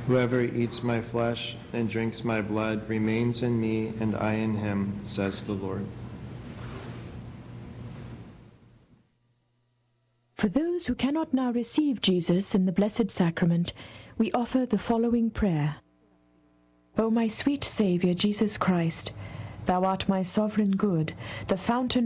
Whoever eats my flesh and drinks my blood remains in me, and I in him, says the Lord. For those who cannot now receive Jesus in the Blessed Sacrament, we offer the following prayer. O my sweet Saviour, Jesus Christ, thou art my sovereign good, the fountain